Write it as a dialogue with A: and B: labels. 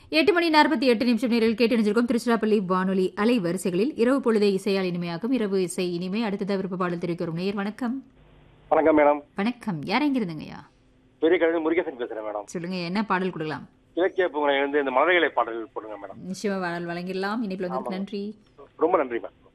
A: 8:48 நேரில் கேட்டு நினைச்சிருக்கோம். திருச்சிராப்பள்ளி வானொலி அலைவரிசைகளில் இரவு பொழுதை இசையால் இனிமையாகும். இரவு இசை இனிமை. அடுத்ததாக விருப்ப பாடல் தெரிவிக்கிறோம். நேயர் வணக்கம்.
B: வணக்கம் மேடம்.
A: வணக்கம். யார் எங்கிருந்துங்கய்யா?
B: பெரிய கழுது முருகேசன் பேசுறேன் மேடம்.
A: சொல்லுங்க, என்ன பாடல் கொடுக்கலாம்?
B: இலக்கிய பூங்கலை இருந்து இந்த மழலைகளை பாடல் போடுங்க மேடம்.
A: நிச்சயமா பாடல் வழங்கிடலாம். இணைப்பில் வந்து நன்றி.
B: ரொம்ப நன்றி மேம்.